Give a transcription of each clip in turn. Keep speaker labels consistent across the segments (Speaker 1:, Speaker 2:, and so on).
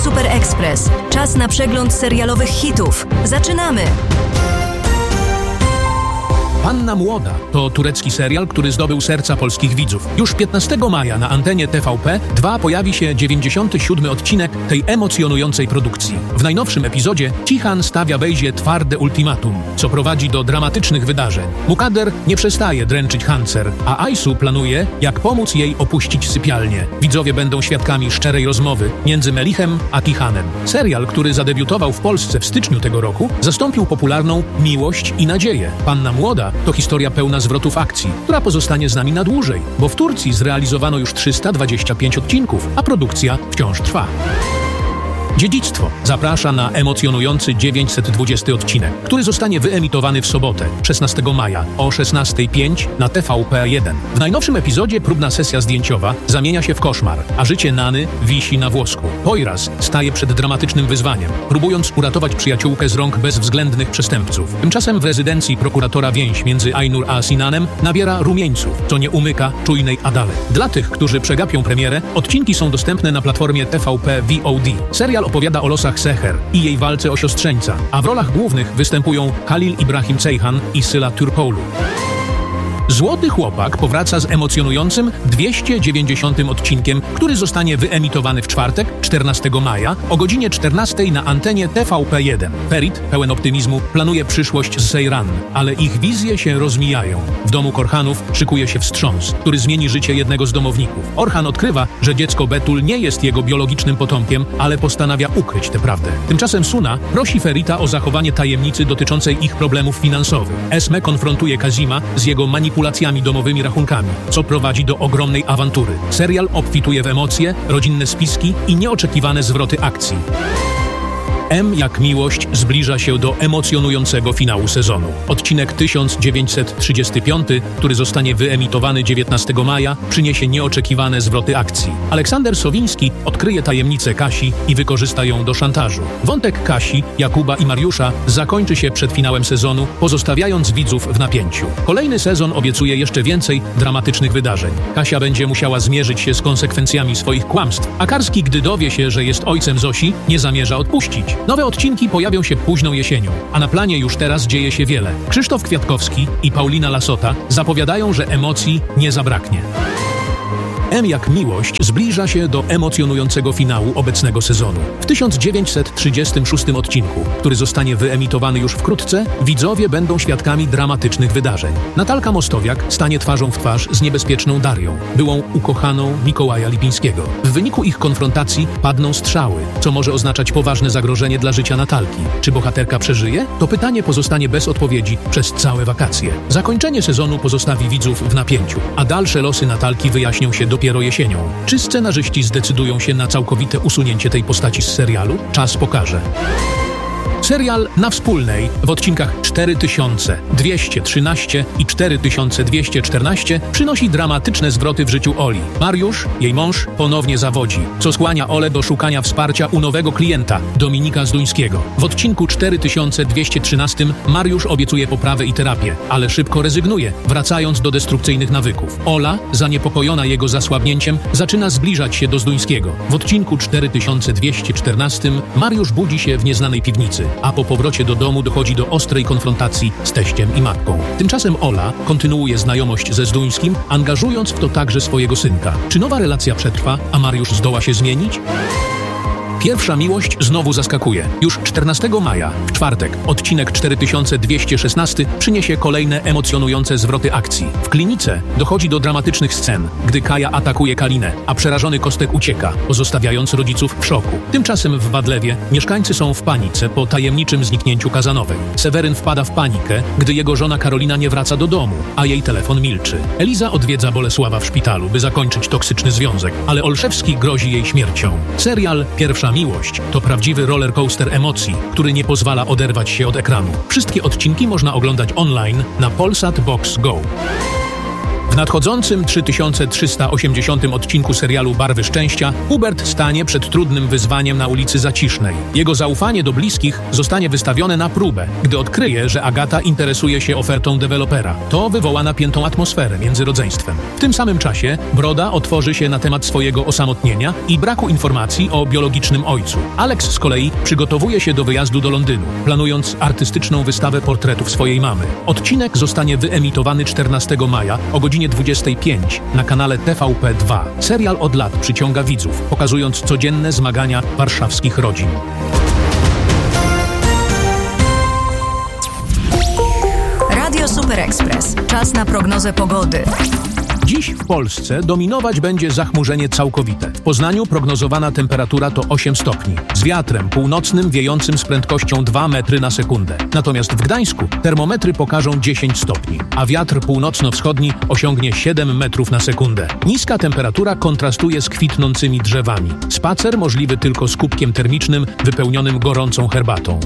Speaker 1: Super Express. Czas na przegląd serialowych hitów. Zaczynamy!
Speaker 2: Panna Młoda to turecki serial, który zdobył serca polskich widzów. Już 15 maja na antenie TVP2 pojawi się 97. odcinek tej emocjonującej produkcji. W najnowszym epizodzie Cihan stawia Bejzie twarde ultimatum, co prowadzi do dramatycznych wydarzeń. Mukader nie przestaje dręczyć Hancer, a Aysu planuje, jak pomóc jej opuścić sypialnię. Widzowie będą świadkami szczerej rozmowy między Melichem a Tihanem. Serial, który zadebiutował w Polsce w styczniu tego roku, zastąpił popularną Miłość i nadzieję. Panna Młoda to historia pełna zwrotów akcji, która pozostanie z nami na dłużej, bo w Turcji zrealizowano już 325 odcinków, a produkcja wciąż trwa. Dziedzictwo zaprasza na emocjonujący 920 odcinek, który zostanie wyemitowany w sobotę, 16 maja o 16:05 na TVP1. W najnowszym epizodzie próbna sesja zdjęciowa zamienia się w koszmar, a życie Nany wisi na włosku. Poyraz staje przed dramatycznym wyzwaniem, próbując uratować przyjaciółkę z rąk bezwzględnych przestępców. Tymczasem w rezydencji prokuratora więź między Aynur a Sinanem nabiera rumieńców, co nie umyka czujnej Adale. Dla tych, którzy przegapią premierę, odcinki są dostępne na platformie TVP VOD. Serial opowiada o losach Seher i jej walce o siostrzeńca, a w rolach głównych występują Halil Ibrahim Ceyhan i Syla Türkoğlu. Złoty Chłopak powraca z emocjonującym 290 odcinkiem, który zostanie wyemitowany w czwartek, 14 maja, o godzinie 14 na antenie TVP1. Ferit, pełen optymizmu, planuje przyszłość z Seyran, ale ich wizje się rozmijają. W domu Korhanów szykuje się wstrząs, który zmieni życie jednego z domowników. Orhan odkrywa, że dziecko Betul nie jest jego biologicznym potomkiem, ale postanawia ukryć tę prawdę. Tymczasem Suna prosi Ferita o zachowanie tajemnicy dotyczącej ich problemów finansowych. Esme konfrontuje Kazima z jego manipulacjami domowymi rachunkami, co prowadzi do ogromnej awantury. Serial obfituje w emocje, rodzinne spiski i nieoczekiwane zwroty akcji. M jak miłość zbliża się do emocjonującego finału sezonu. Odcinek 1935, który zostanie wyemitowany 19 maja, przyniesie nieoczekiwane zwroty akcji. Aleksander Sowiński odkryje tajemnicę Kasi i wykorzysta ją do szantażu. Wątek Kasi, Jakuba i Mariusza zakończy się przed finałem sezonu, pozostawiając widzów w napięciu. Kolejny sezon obiecuje jeszcze więcej dramatycznych wydarzeń. Kasia będzie musiała zmierzyć się z konsekwencjami swoich kłamstw, a Karski, gdy dowie się, że jest ojcem Zosi, nie zamierza odpuścić. Nowe odcinki pojawią się późną jesienią, a na planie już teraz dzieje się wiele. Krzysztof Kwiatkowski i Paulina Lasota zapowiadają, że emocji nie zabraknie. M jak miłość zbliża się do emocjonującego finału obecnego sezonu. W 1936 odcinku, który zostanie wyemitowany już wkrótce, widzowie będą świadkami dramatycznych wydarzeń. Natalka Mostowiak stanie twarzą w twarz z niebezpieczną Darią, byłą ukochaną Mikołaja Lipińskiego. W wyniku ich konfrontacji padną strzały, co może oznaczać poważne zagrożenie dla życia Natalki. Czy bohaterka przeżyje? To pytanie pozostanie bez odpowiedzi przez całe wakacje. Zakończenie sezonu pozostawi widzów w napięciu, a dalsze losy Natalki wyjaśnią się dopiero jesienią. Czy scenarzyści zdecydują się na całkowite usunięcie tej postaci z serialu? Czas pokaże. Serial Na Wspólnej w odcinkach 4213 i 4214 przynosi dramatyczne zwroty w życiu Oli. Mariusz, jej mąż, ponownie zawodzi, co skłania Olę do szukania wsparcia u nowego klienta, Dominika Zduńskiego. W odcinku 4213 Mariusz obiecuje poprawę i terapię, ale szybko rezygnuje, wracając do destrukcyjnych nawyków. Ola, zaniepokojona jego zasłabnięciem, zaczyna zbliżać się do Zduńskiego. W odcinku 4214 Mariusz budzi się w nieznanej piwnicy, a po powrocie do domu dochodzi do ostrej konfrontacji z teściem i matką. Tymczasem Ola kontynuuje znajomość ze Zduńskim, angażując w to także swojego synka. Czy nowa relacja przetrwa, a Mariusz zdoła się zmienić? Pierwsza miłość znowu zaskakuje. Już 14 maja, w czwartek, odcinek 4216 przyniesie kolejne emocjonujące zwroty akcji. W klinice dochodzi do dramatycznych scen, gdy Kaja atakuje Kalinę, a przerażony Kostek ucieka, pozostawiając rodziców w szoku. Tymczasem w Wadlewie mieszkańcy są w panice po tajemniczym zniknięciu Kazanowej. Seweryn wpada w panikę, gdy jego żona Karolina nie wraca do domu, a jej telefon milczy. Eliza odwiedza Bolesława w szpitalu, by zakończyć toksyczny związek, ale Olszewski grozi jej śmiercią. Serial Pierwsza miłość to prawdziwy rollercoaster emocji, który nie pozwala oderwać się od ekranu. Wszystkie odcinki można oglądać online na Polsat Box Go. W nadchodzącym 3380 odcinku serialu Barwy Szczęścia Hubert stanie przed trudnym wyzwaniem na ulicy Zacisznej. Jego zaufanie do bliskich zostanie wystawione na próbę, gdy odkryje, że Agata interesuje się ofertą dewelopera. To wywoła napiętą atmosferę między rodzeństwem. W tym samym czasie Broda otworzy się na temat swojego osamotnienia i braku informacji o biologicznym ojcu. Alex z kolei przygotowuje się do wyjazdu do Londynu, planując artystyczną wystawę portretów swojej mamy. Odcinek zostanie wyemitowany 14 maja o godzinie 25 na kanale TVP2. Serial od lat przyciąga widzów, pokazując codzienne zmagania warszawskich rodzin.
Speaker 1: Radio Super Express. Czas na prognozę pogody.
Speaker 2: Dziś w Polsce dominować będzie zachmurzenie całkowite. W Poznaniu prognozowana temperatura to 8 stopni, z wiatrem północnym wiejącym z prędkością 2 metry na sekundę. Natomiast w Gdańsku termometry pokażą 10 stopni, a wiatr północno-wschodni osiągnie 7 metrów na sekundę. Niska temperatura kontrastuje z kwitnącymi drzewami. Spacer możliwy tylko z kubkiem termicznym wypełnionym gorącą herbatą.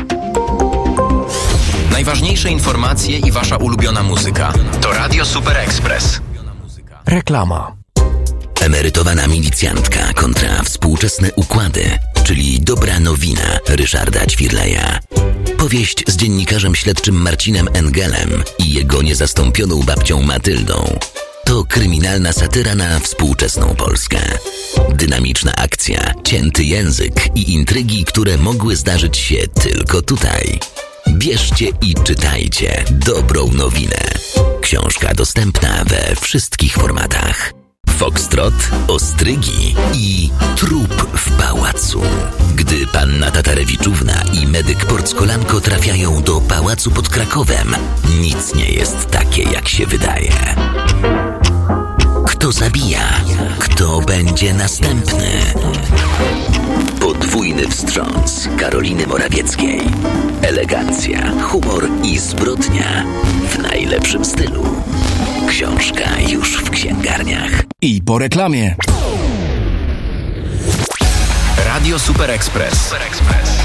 Speaker 3: Najważniejsze informacje i wasza ulubiona muzyka to Radio Super Express.
Speaker 4: Reklama.
Speaker 5: Emerytowana milicjantka kontra współczesne układy, czyli dobra nowina Ryszarda Ćwirleja. Powieść z dziennikarzem śledczym Marcinem Engelem i jego niezastąpioną babcią Matyldą. To kryminalna satyra na współczesną Polskę. Dynamiczna akcja, cięty język i intrygi, które mogły zdarzyć się tylko tutaj. Bierzcie i czytajcie dobrą nowinę. Książka dostępna we wszystkich formatach. Foxtrot, ostrygi i trup w pałacu. Gdy panna Tatarewiczówna i medyk Porckolanko trafiają do pałacu pod Krakowem, nic nie jest takie, jak się wydaje. Kto zabija? Kto będzie następny? Podwójny wstrząs Karoliny Morawieckiej. Elegancja, humor i zbrodnia w najlepszym stylu. Książka już w księgarniach.
Speaker 4: I po reklamie.
Speaker 3: Radio Super Express.